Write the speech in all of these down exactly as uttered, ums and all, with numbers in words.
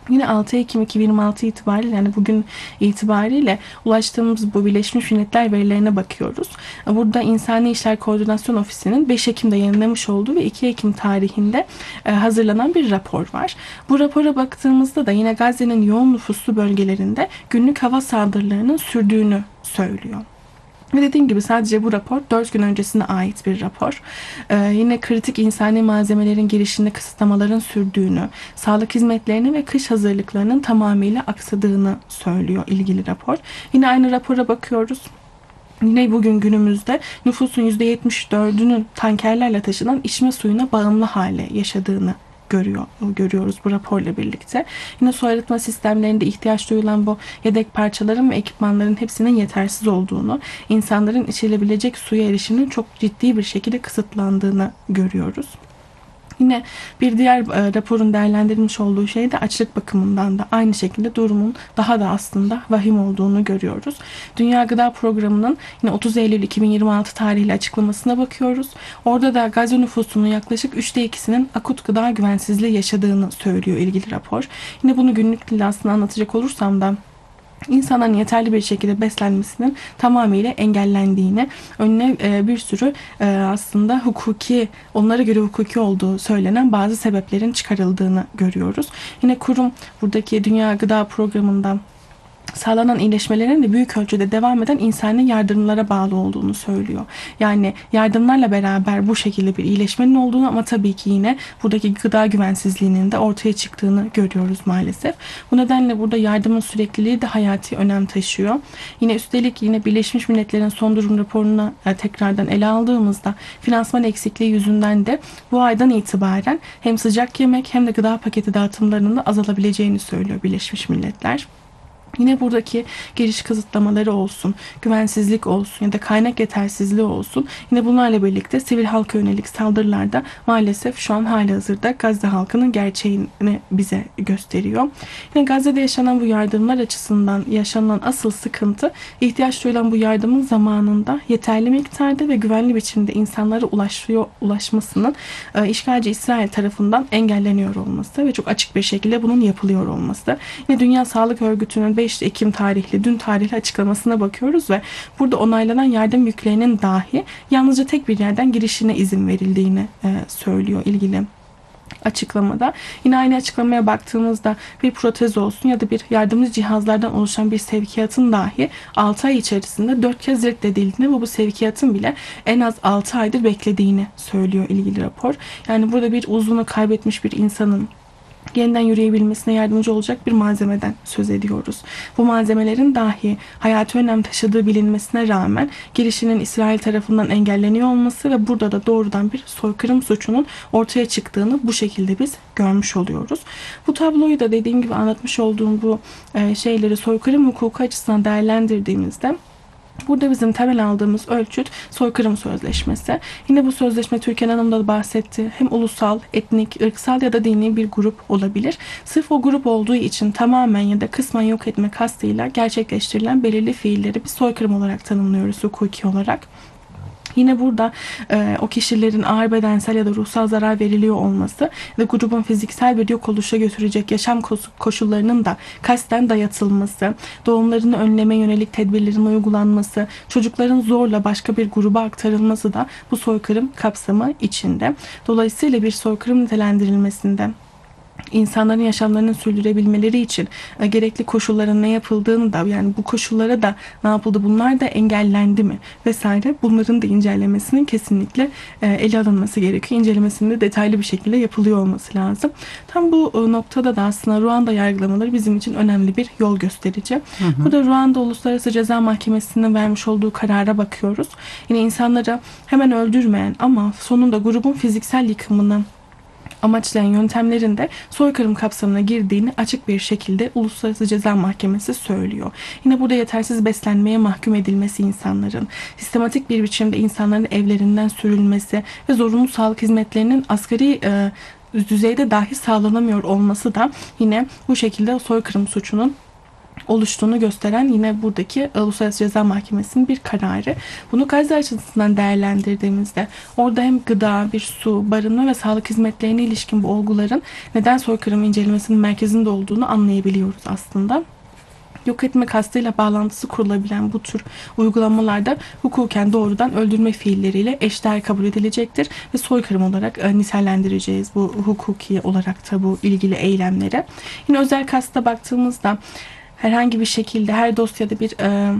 Yine altı Ekim iki bin yirmi altı itibariyle, yani bugün itibariyle ulaştığımız bu Birleşmiş Milletler verilerine bakıyoruz. Burada İnsani İşler Koordinasyon Ofisi'nin beş Ekim'de yayınlamış olduğu ve iki Ekim tarihinde hazırlanan bir rapor var. Bu rapora baktığımızda da yine Gazze'nin yoğun nüfuslu bölgelerinde günlük hava saldırılarının sürdüğünü söylüyor. Ve dediğim gibi sadece bu rapor dört gün öncesine ait bir rapor. Ee, yine kritik insani malzemelerin girişinde kısıtlamaların sürdüğünü, sağlık hizmetlerini ve kış hazırlıklarının tamamıyla aksadığını söylüyor ilgili rapor. Yine aynı rapora bakıyoruz. Yine bugün günümüzde nüfusun yüzde yetmiş dördünün tankerlerle taşınan içme suyuna bağımlı hale yaşadığını görüyor, görüyoruz bu raporla birlikte. Yine su arıtma sistemlerinde ihtiyaç duyulan bu yedek parçaların ve ekipmanların hepsinin yetersiz olduğunu, insanların içilebilecek suya erişiminin çok ciddi bir şekilde kısıtlandığını görüyoruz. Yine bir diğer e, raporun değerlendirilmiş olduğu şey de açlık bakımından da aynı şekilde durumun daha da aslında vahim olduğunu görüyoruz. Dünya Gıda Programı'nın yine otuz Eylül iki bin yirmi altı tarihli açıklamasına bakıyoruz. Orada da Gazze nüfusunun yaklaşık üçte ikisinin akut gıda güvensizliği yaşadığını söylüyor ilgili rapor. Yine bunu günlük dilde aslında anlatacak olursam da İnsanların yeterli bir şekilde beslenmesinin tamamıyla engellendiğini, önüne bir sürü aslında hukuki, onlara göre hukuki olduğu söylenen bazı sebeplerin çıkarıldığını görüyoruz. Yine kurum buradaki Dünya Gıda Programı'ndan sağlanan iyileşmelerin de büyük ölçüde devam eden insani yardımlara bağlı olduğunu söylüyor. Yani yardımlarla beraber bu şekilde bir iyileşmenin olduğunu, ama tabii ki yine buradaki gıda güvensizliğinin de ortaya çıktığını görüyoruz maalesef. Bu nedenle burada yardımın sürekliliği de hayati önem taşıyor. Yine üstelik yine Birleşmiş Milletler'in son durum raporuna tekrardan ele aldığımızda finansman eksikliği yüzünden de bu aydan itibaren hem sıcak yemek hem de gıda paketi dağıtımlarının da azalabileceğini söylüyor Birleşmiş Milletler. Yine buradaki giriş kısıtlamaları olsun, güvensizlik olsun ya da kaynak yetersizliği olsun. Yine bunlarla birlikte sivil halka yönelik saldırılarda maalesef şu an halihazırda Gazze halkının gerçeğini bize gösteriyor. Yine Gazze'de yaşanan bu yardımlar açısından yaşanan asıl sıkıntı, ihtiyaç duyulan bu yardımın zamanında yeterli miktarda ve güvenli biçimde insanlara ulaşıyor, ulaşmasının e, işgalci İsrail tarafından engelleniyor olması ve çok açık bir şekilde bunun yapılıyor olması. Yine Dünya Sağlık Örgütü'nün beş Ekim tarihli, dün tarihli açıklamasına bakıyoruz ve burada onaylanan yardım yüklerinin dahi yalnızca tek bir yerden girişine izin verildiğini e, söylüyor ilgili açıklamada. Yine aynı açıklamaya baktığımızda bir protez olsun ya da bir yardımcı cihazlardan oluşan bir sevkiyatın dahi altı ay içerisinde dört kez reddedildiğini ve bu sevkiyatın bile en az altı aydır beklediğini söylüyor ilgili rapor. Yani burada bir uzvunu kaybetmiş bir insanın yeniden yürüyebilmesine yardımcı olacak bir malzemeden söz ediyoruz. Bu malzemelerin dahi hayati önem taşıdığı bilinmesine rağmen girişinin İsrail tarafından engelleniyor olması ve burada da doğrudan bir soykırım suçunun ortaya çıktığını bu şekilde biz görmüş oluyoruz. Bu tabloyu da dediğim gibi anlatmış olduğum bu şeyleri soykırım hukuku açısından değerlendirdiğimizde burada bizim temel aldığımız ölçüt soykırım sözleşmesi. Yine bu sözleşme Türkan Hanım da bahsetti. Hem ulusal, etnik, ırksal ya da dini bir grup olabilir. Sırf o grup olduğu için tamamen ya da kısmen yok etme kastıyla gerçekleştirilen belirli fiilleri bir soykırım olarak tanımlıyoruz hukuki olarak. Yine burada e, o kişilerin ağır bedensel ya da ruhsal zarar veriliyor olması ve grubun fiziksel bir yok oluşa götürecek yaşam koşullarının da kasten dayatılması, doğumlarını önleme yönelik tedbirlerin uygulanması, çocukların zorla başka bir gruba aktarılması da bu soykırım kapsamı içinde. Dolayısıyla bir soykırım nitelendirilmesinde insanların yaşamlarını sürdürebilmeleri için e, gerekli koşulların ne yapıldığını da, yani bu koşullara da ne yapıldı, bunlar da engellendi mi vesaire, bunların da incelemesinin kesinlikle e, ele alınması gerekiyor. İncelemesinin de detaylı bir şekilde yapılıyor olması lazım. Tam bu e, noktada da aslında Ruanda yargılamaları bizim için önemli bir yol gösterici. Hı hı. Bu da Ruanda Uluslararası Ceza Mahkemesi'nin vermiş olduğu karara bakıyoruz. Yine insanları hemen öldürmeyen ama sonunda grubun fiziksel yıkımını amaçlayan yöntemlerin de soykırım kapsamına girdiğini açık bir şekilde Uluslararası Ceza Mahkemesi söylüyor. Yine burada yetersiz beslenmeye mahkum edilmesi insanların, sistematik bir biçimde insanların evlerinden sürülmesi ve zorunlu sağlık hizmetlerinin asgari e, düzeyde dahi sağlanamıyor olması da yine bu şekilde soykırım suçunun oluştuğunu gösteren yine buradaki Uluslararası Ceza Mahkemesi'nin bir kararı. Bunu Gazze açısından değerlendirdiğimizde orada hem gıda, bir su, barınma ve sağlık hizmetlerine ilişkin bu olguların neden soykırım incelemesinin merkezinde olduğunu anlayabiliyoruz aslında. Yok etme kastıyla bağlantısı kurulabilen bu tür uygulamalarda hukuken doğrudan öldürme fiilleriyle eşdeğer kabul edilecektir ve soykırım olarak e, nitelendireceğiz bu hukuki olarak da bu ilgili eylemlere. Yine özel kasta baktığımızda herhangi bir şekilde her dosyada bir e,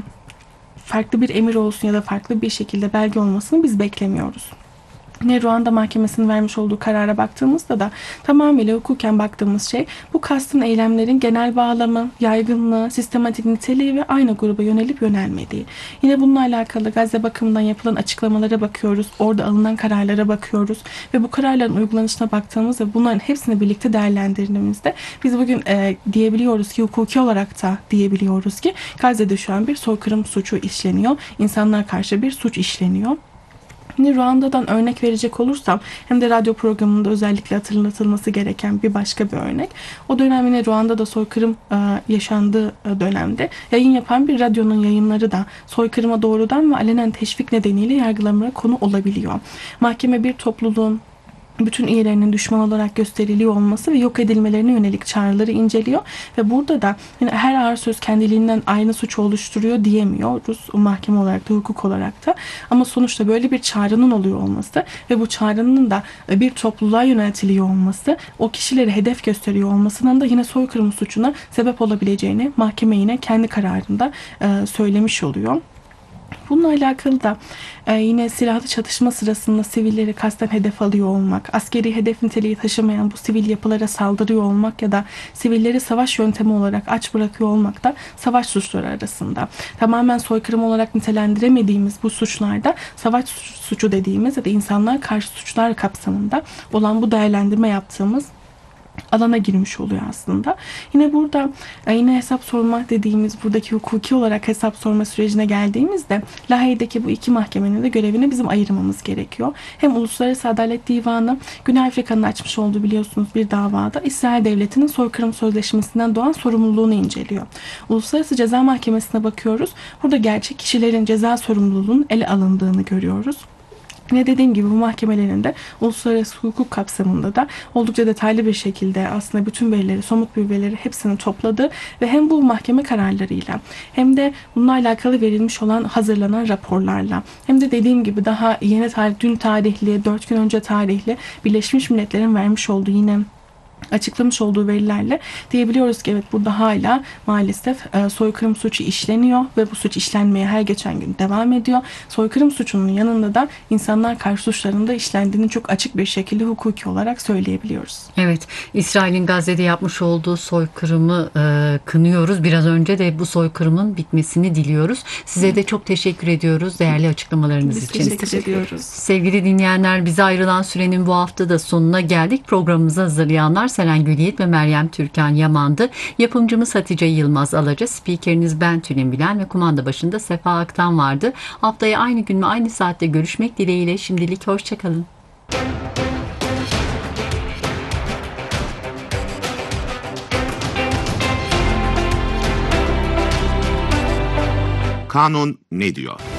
farklı bir emir olsun ya da farklı bir şekilde belge olmasını biz beklemiyoruz. Yine Ruanda Mahkemesi'nin vermiş olduğu karara baktığımızda da tamamıyla hukuken baktığımız şey bu kastın eylemlerin genel bağlamı, yaygınlığı, sistematik niteliği ve aynı gruba yönelip yönelmediği. Yine bununla alakalı Gazze bakımından yapılan açıklamalara bakıyoruz, orada alınan kararlara bakıyoruz ve bu kararların uygulanışına baktığımızda bunların hepsini birlikte değerlendirdiğimizde biz bugün e, diyebiliyoruz ki hukuki olarak da diyebiliyoruz ki Gazze'de şu an bir soykırım suçu işleniyor, insanlara karşı bir suç işleniyor. Yine Ruanda'dan örnek verecek olursam hem de radyo programında özellikle hatırlatılması gereken bir başka bir örnek. O dönem yine Ruanda'da soykırım e, yaşandığı dönemde yayın yapan bir radyonun yayınları da soykırıma doğrudan ve alenen teşvik nedeniyle yargılamaya konu olabiliyor. Mahkeme bir topluluğun bütün üyelerinin düşman olarak gösteriliyor olması ve yok edilmelerine yönelik çağrıları inceliyor ve burada da yani her ağır söz kendiliğinden aynı suçu oluşturuyor diyemiyoruz mahkeme olarak da hukuk olarak da, ama sonuçta böyle bir çağrının oluyor olması ve bu çağrının da bir topluluğa yöneltiliyor olması, o kişileri hedef gösteriyor olmasının da yine soykırım suçuna sebep olabileceğini mahkeme yine kendi kararında söylemiş oluyor. Bununla alakalı da e, yine silahlı çatışma sırasında sivilleri kasten hedef alıyor olmak, askeri hedef niteliği taşımayan bu sivil yapılara saldırıyor olmak ya da sivilleri savaş yöntemi olarak aç bırakıyor olmak da savaş suçları arasında. Tamamen soykırım olarak nitelendiremediğimiz bu suçlarda savaş suçu dediğimiz ya da insanlara karşı suçlar kapsamında olan bu değerlendirme yaptığımız alana girmiş oluyor aslında. Yine burada yine hesap sorma dediğimiz buradaki hukuki olarak hesap sorma sürecine geldiğimizde Lahey'deki bu iki mahkemenin de görevini bizim ayırmamız gerekiyor. Hem Uluslararası Adalet Divanı Güney Afrika'nın açmış olduğu biliyorsunuz bir davada İsrail Devleti'nin soykırım sözleşmesinden doğan sorumluluğunu inceliyor. Uluslararası Ceza Mahkemesi'ne bakıyoruz. Burada gerçek kişilerin ceza sorumluluğunun ele alındığını görüyoruz. Ne dediğim gibi bu mahkemelerin de uluslararası hukuk kapsamında da oldukça detaylı bir şekilde aslında bütün verileri, somut bir verileri hepsini topladı ve hem bu mahkeme kararlarıyla hem de bununla alakalı verilmiş olan hazırlanan raporlarla hem de dediğim gibi daha yeni tarih, dün tarihli, dört gün önce tarihli Birleşmiş Milletler'in vermiş olduğu yine açıklamış olduğu verilerle diyebiliyoruz ki evet burada hala maalesef e, soykırım suçu işleniyor ve bu suç işlenmeye her geçen gün devam ediyor. Soykırım suçunun yanında da insanlar karşı suçlarının da işlendiğini çok açık bir şekilde hukuki olarak söyleyebiliyoruz. Evet, İsrail'in Gazze'de yapmış olduğu soykırımı e, kınıyoruz. Biraz önce de bu soykırımın bitmesini diliyoruz. Size de çok teşekkür ediyoruz değerli açıklamalarınız Biz için. teşekkür ediyoruz. Sevgili dinleyenler, bize ayrılan sürenin bu hafta da sonuna geldik. Programımızı hazırlayanlar Selen Güliyet ve Meryem Türkan Yaman'dı. Yapımcımız Hatice Yılmaz Alaca, spikeriniz ben Tülin Bilen ve kumanda başında Sefa Aktan vardı. Haftaya aynı gün ve aynı saatte görüşmek dileğiyle şimdilik hoşçakalın. Kanun ne diyor?